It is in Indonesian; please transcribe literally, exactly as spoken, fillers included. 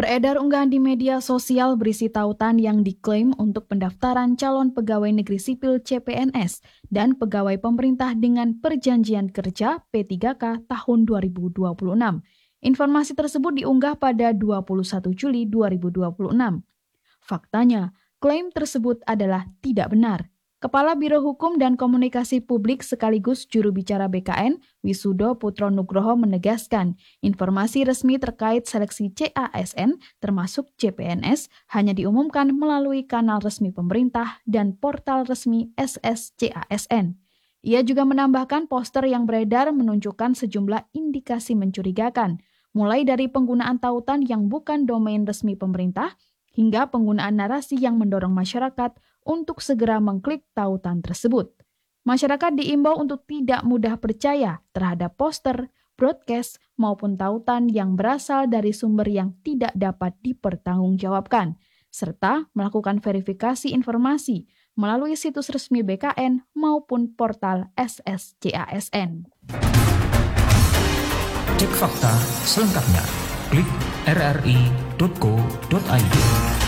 Beredar unggahan di media sosial berisi tautan yang diklaim untuk pendaftaran calon pegawai negeri sipil C P N S dan pegawai pemerintah dengan perjanjian kerja P tiga K tahun dua ribu dua puluh enam. Informasi tersebut diunggah pada dua puluh satu Juli dua ribu dua puluh enam. Faktanya, klaim tersebut adalah tidak benar. Kepala Biro Hukum dan Komunikasi Publik sekaligus juru bicara B K N, Wisudo Putro Nugroho menegaskan, informasi resmi terkait seleksi C A S N termasuk C P N S hanya diumumkan melalui kanal resmi pemerintah dan portal resmi S S C A S N. Ia juga menambahkan poster yang beredar menunjukkan sejumlah indikasi mencurigakan, mulai dari penggunaan tautan yang bukan domain resmi pemerintah, hingga penggunaan narasi yang mendorong masyarakat untuk segera mengklik tautan tersebut. Masyarakat diimbau untuk tidak mudah percaya terhadap poster, broadcast, maupun tautan yang berasal dari sumber yang tidak dapat dipertanggungjawabkan, serta melakukan verifikasi informasi melalui situs resmi B K N maupun portal S S C A S N. Cek fakta selengkapnya. Klik r r i titik co titik i d.